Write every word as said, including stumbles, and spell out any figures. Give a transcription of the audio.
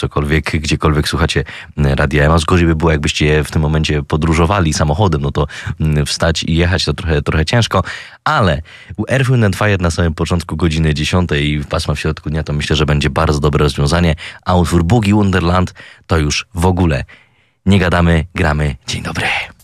cokolwiek, gdziekolwiek słuchacie Radia Emaus. Gorzej by było, jakbyście w tym momencie podróżowali samochodem, no to wstać i jechać to trochę, trochę ciężko, ale u Earth, Wind and Fire na samym początku godziny dziesiątej w pasma w środku dnia to myślę, że będzie bardzo dobre rozwiązanie, a utwór Boogie Wonderland to już w ogóle nie gadamy, gramy. Dzień dobry.